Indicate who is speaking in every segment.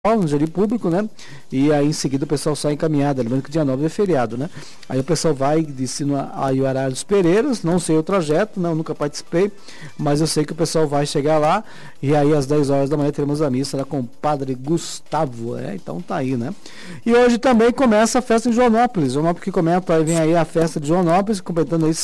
Speaker 1: no Jardim Público, né? E aí em seguida o pessoal sai encaminhado, lembrando que dia 9 é feriado, né? Aí o pessoal vai de cima a Ioará dos Pereiros, não sei o trajeto, não, nunca participei, mas eu sei que o pessoal vai chegar lá e aí às 10 horas da manhã teremos a missa lá com o Padre Gustavo, então tá aí, né? E hoje também começa a festa em Joanópolis, que comenta, aí vem aí a festa de Joanópolis, completando aí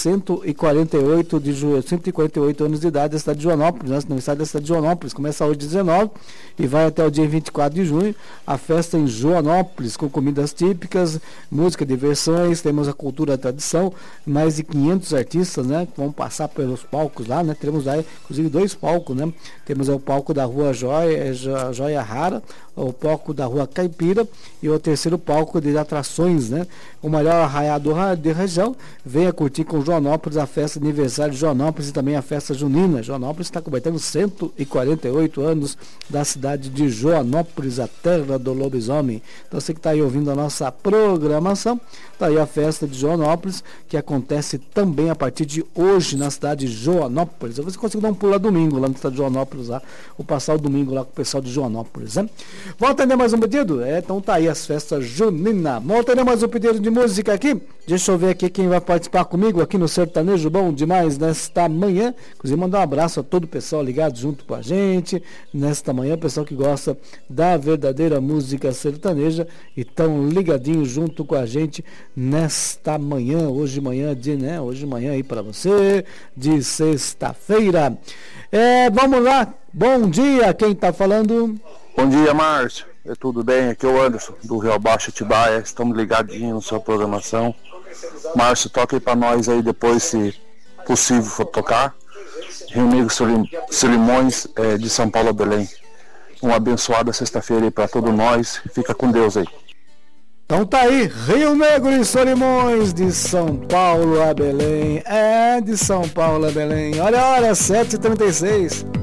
Speaker 1: 148 anos de idade da cidade de Joanópolis, né? No estado da cidade de Joanópolis, começa hoje 19 e vai até o dia 24 de junho, a festa em Joanópolis, com comidas típicas, música, diversões, temos a cultura, a tradição, mais de 500 artistas, né, que vão passar pelos palcos lá, né, teremos lá, inclusive 2 palcos, né, temos o palco da Rua Joia Rara, o palco da Rua Caipira e o terceiro palco de atrações, né, o melhor arraiado de região. Venha curtir com Joanópolis a festa de aniversário de Joanópolis e também a festa junina. Joanópolis está completando 148 anos da cidade de Joanópolis, a terra do lobisomem. Então você que está aí ouvindo a nossa programação, está aí a festa de Joanópolis, que acontece também a partir de hoje na cidade de Joanópolis. Você consegue dar um pulo lá domingo, lá na cidade de Joanópolis, lá, ou passar o domingo lá com o pessoal de Joanópolis, né? Vamos atender mais um pedido? Então tá aí as festas juninas. Vamos atender mais um pedido de música aqui? Deixa eu ver aqui quem vai participar comigo aqui no Sertanejo Bom Demais nesta manhã. Inclusive mandar um abraço a todo o pessoal ligado junto com a gente nesta manhã, o pessoal que gosta da verdadeira música sertaneja e tão ligadinho junto com a gente nesta manhã, hoje manhã aí para você, de sexta-feira. Vamos lá, bom dia, quem tá falando?
Speaker 2: Bom dia, Márcio. Tudo bem? Aqui é o Anderson, do Rio Baixo Atibaia. Estamos ligadinhos na sua programação. Márcio, toca aí pra nós aí depois, se possível for tocar. Rio Negro Solimões, de São Paulo a Belém. Uma abençoada sexta-feira aí pra todos nós. Fica com Deus aí.
Speaker 1: Então tá aí, Rio Negro e Solimões, de São Paulo a Belém. De São Paulo a Belém. Olha a hora, 7h36.